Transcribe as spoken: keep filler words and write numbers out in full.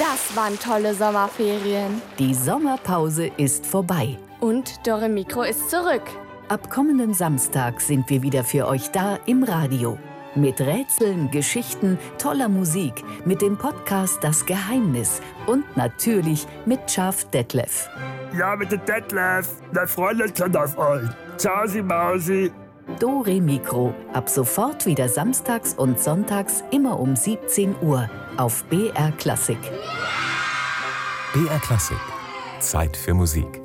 Das waren tolle Sommerferien. Die Sommerpause ist vorbei. Und Dore Mikro ist zurück. Ab kommenden Samstag sind wir wieder für euch da im Radio. Mit Rätseln, Geschichten, toller Musik, mit dem Podcast Das Geheimnis und natürlich mit Schaf Detlef. Ja, mit dem Detlef. Wir freuen uns schon auf euch. Ciao, Sie Mausi. Dore Mikro. Ab sofort wieder samstags und sonntags immer um siebzehn Uhr auf B R Klassik. B R Klassik. Zeit für Musik.